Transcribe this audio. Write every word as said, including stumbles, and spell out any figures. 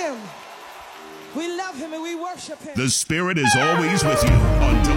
him. We love him and we worship him. The Spirit is always with you on